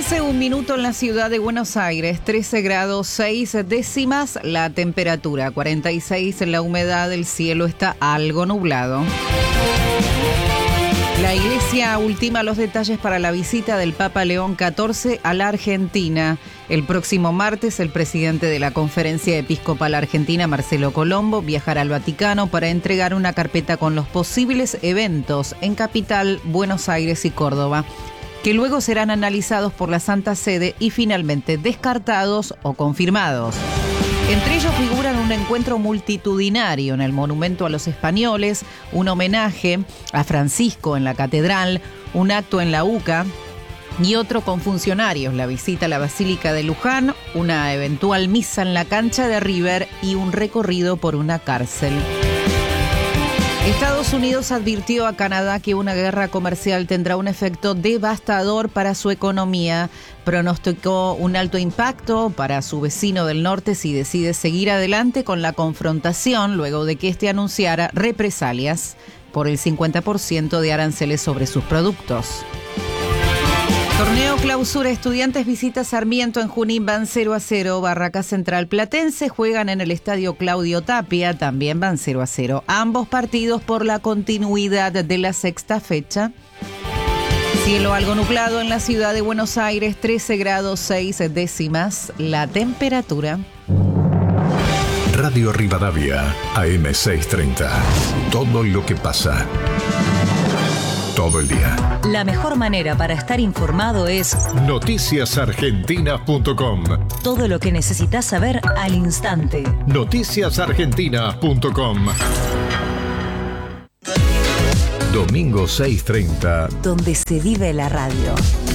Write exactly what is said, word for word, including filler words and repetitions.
trece, un minuto en la ciudad de Buenos Aires, trece grados seis décimas la temperatura, cuarenta y seis en la humedad, el cielo está algo nublado. La Iglesia ultima los detalles para la visita del Papa León catorce a la Argentina. El próximo martes, el presidente de la Conferencia Episcopal Argentina, Marcelo Colombo, viajará al Vaticano para entregar una carpeta con los posibles eventos en Capital, Buenos Aires y Córdoba, que luego serán analizados por la Santa Sede y finalmente descartados o confirmados. Entre ellos figuran un encuentro multitudinario en el Monumento a los Españoles, un homenaje a Francisco en la Catedral, un acto en la U C A y otro con funcionarios, la visita a la Basílica de Luján, una eventual misa en la cancha de River y un recorrido por una cárcel. Estados Unidos advirtió a Canadá que una guerra comercial tendrá un efecto devastador para su economía. Pronosticó un alto impacto para su vecino del norte si decide seguir adelante con la confrontación luego de que éste anunciara represalias por el cincuenta por ciento de aranceles sobre sus productos. Torneo Clausura, Estudiantes visita Sarmiento en Junín, van cero a cero. Barracas Central Platense juegan en el Estadio Claudio Tapia, también van cero a cero. Ambos partidos por la continuidad de la sexta fecha. Cielo algo nublado en la ciudad de Buenos Aires, trece grados seis décimas la temperatura. Radio Rivadavia, A M seiscientos treinta. Todo lo que pasa. Todo el día. La mejor manera para estar informado es noticias argentinas punto com. Todo lo que necesitas saber al instante. noticias argentinas punto com. Domingo seiscientos treinta. Donde se vive la radio.